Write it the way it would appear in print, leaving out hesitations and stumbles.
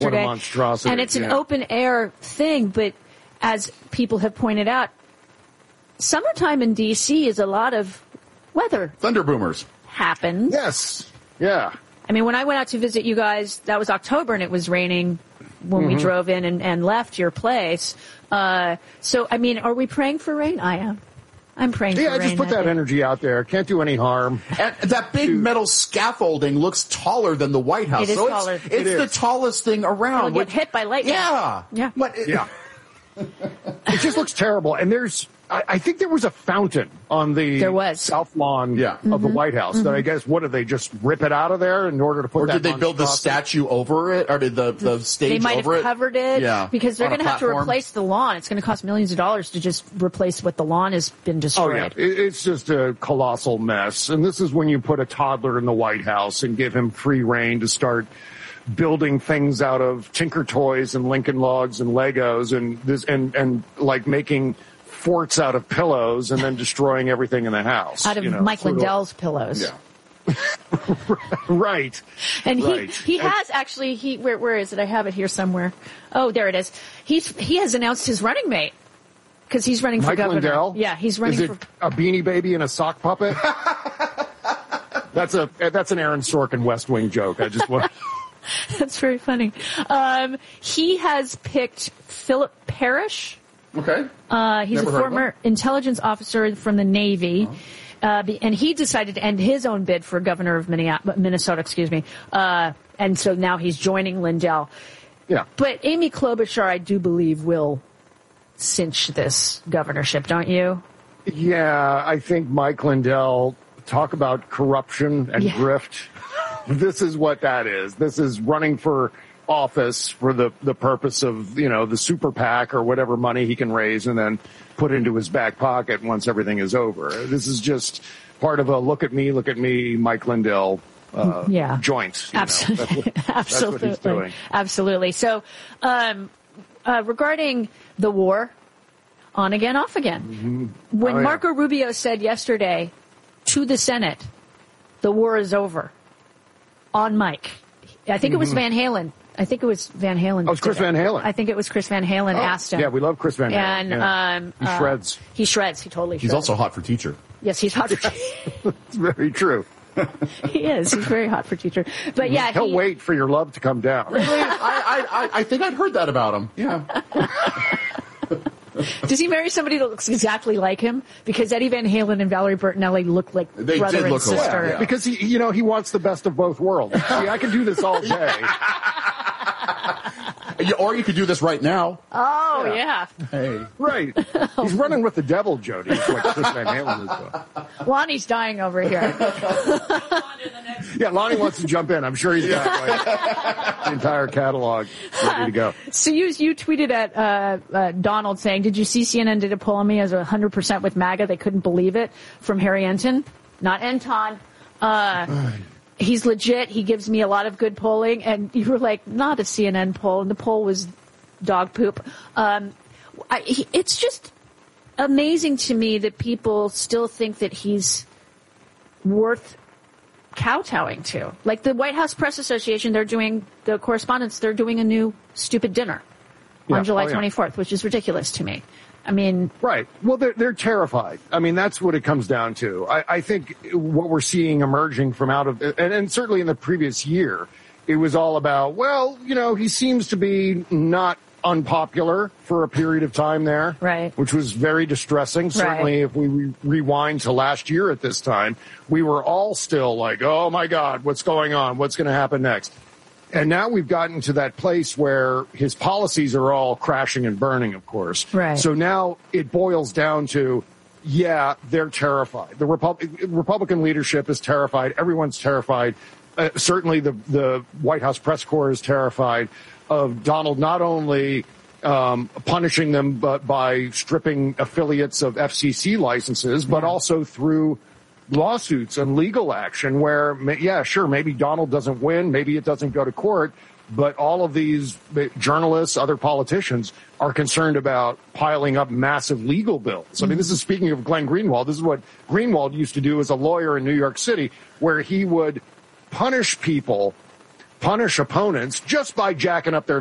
What a monstrosity. And it's an open air thing, but as people have pointed out, summertime in D.C. is a lot of weather. Thunder boomers. Happens. Yes. Yeah. I mean, when I went out to visit you guys, that was October, and it was raining when we drove in and left your place. So, I mean, are we praying for rain? I am. I'm praying for rain. Yeah, just put that energy out there. Can't do any harm. And that big metal scaffolding looks taller than the White House. It is taller. It's the tallest thing around. It'll get hit by lightning. Yeah. Yeah. Yeah. It just looks terrible. And I think there was a fountain on the south lawn of the White House that I guess, what did they just rip it out of there in order to put that? Or did they build the statue over it? Or did the stage over it? They might have covered it. Yeah. Because they're going to have to replace the lawn. It's going to cost millions of dollars to just replace what the lawn has been destroyed. Oh, yeah. It's just a colossal mess. And this is when you put a toddler in the White House and give him free reign to start building things out of Tinker Toys and Lincoln Logs and Legos and like making forts out of pillows and then destroying everything in the house. Out of Mike Lindell's pillows. Yeah. Right. And he has actually, where is it? I have it here somewhere. Oh, there it is. He has announced his running mate. Because he's running for governor. Lindell? Yeah, he's running for... Is it a Beanie Baby and a sock puppet? That's an Aaron Sorkin West Wing joke. I just want... That's very funny. He has picked Philip Parrish. Okay. He's a former intelligence officer from the Navy. And he decided to end his own bid for governor of Minnesota, and so now he's joining Lindell. Yeah. But Amy Klobuchar, I do believe, will cinch this governorship, don't you? Yeah, I think Mike Lindell, talk about corruption and grift. This is what that is. This is running for office for the purpose of, the super PAC or whatever money he can raise and then put into his back pocket once everything is over. This is just part of a look at me, Mike Lindell joint. Absolutely. That's what he's doing. Absolutely. So, regarding the war, on again, off again. When Marco Rubio said yesterday to the Senate, the war is over, on mic, I think it was Van Halen. I think it was Van Halen. Oh, it was Chris Van Halen. I think it was Chris Van Halen asked him. Yeah, we love Chris Van Halen. And he shreds. He shreds. He totally shreds. He's also hot for teacher. Yes, he's hot for teacher. It's very true. He is. He's very hot for teacher. But yeah, he'll wait for your love to come down. Really? I think I'd heard that about him. Yeah. Does he marry somebody that looks exactly like him? Because Eddie Van Halen and Valerie Bertinelli look like brother and sister. Yeah. Because he wants the best of both worlds. See, I can do this all day. Or you could do this right now. Oh, yeah. Hey. Right. He's running with the devil, Jody. That's what Chris Van Halen is doing. Lonnie's dying over here. Yeah, Lonnie wants to jump in. I'm sure he's got the entire catalog ready to go. So you tweeted at Donald saying, did you see CNN did a poll on me as 100% with MAGA? They couldn't believe it, from Harry Enton. Not Enton. He's legit. He gives me a lot of good polling. And you were like, not a CNN poll. And the poll was dog poop. It's just amazing to me that people still think that he's worth kowtowing to. Like the White House Press Association, they're doing a new stupid dinner on July 24th, which is ridiculous to me. I mean, right. Well, they're terrified. I mean, that's what it comes down to. I think what we're seeing emerging from out of, and certainly in the previous year, it was all about, he seems to be not unpopular for a period of time there, right? Which was very distressing. Right. Certainly, if we rewind to last year at this time, we were all still like, "Oh my God, what's going on? What's going to happen next?" And now we've gotten to that place where his policies are all crashing and burning, of course. Right. So now it boils down to, they're terrified. The Republican leadership is terrified. Everyone's terrified. Certainly the White House press corps is terrified of Donald not only punishing them but by stripping affiliates of FCC licenses, but also through lawsuits and legal action where, maybe Donald doesn't win, maybe it doesn't go to court, but all of these journalists, other politicians are concerned about piling up massive legal bills. I mean, this is speaking of Glenn Greenwald. This is what Greenwald used to do as a lawyer in New York City, where he would punish people punish opponents just by jacking up their